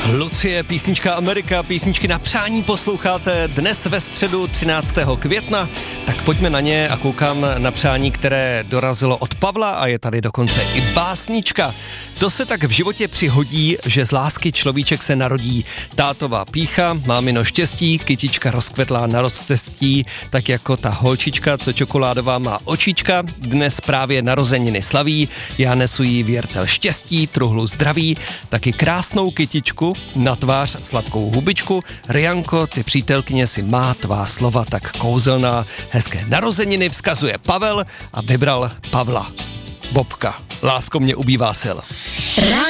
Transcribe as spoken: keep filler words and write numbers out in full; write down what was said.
Lucie, písnička Amerika, písničky na přání posloucháte dnes ve středu třináctého května, tak pojďme na ně a koukám na přání, které dorazilo od Pavla a je tady dokonce i básnička. To se tak v životě přihodí, že z lásky človíček se narodí. Tátová pýcha, mámino štěstí, kytička rozkvetlá na rozcestí, tak jako ta holčička, co čokoládová má očička, dnes právě narozeniny slaví, já nesu jí věrtel štěstí, truhlu zdraví, taky krásnou kytičku, na tvář sladkou hubičku, Rianko, ty přítelkyně si má tvá slova tak kouzelná, hezké narozeniny vzkazuje Pavel a vybral Pavla. Bobka, lásko mě ubývá sil.